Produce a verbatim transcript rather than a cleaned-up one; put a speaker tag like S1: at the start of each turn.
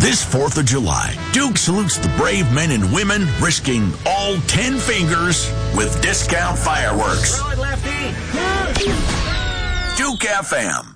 S1: This fourth of July, Duke salutes the brave men and women risking all ten fingers with discount fireworks. Duke F M.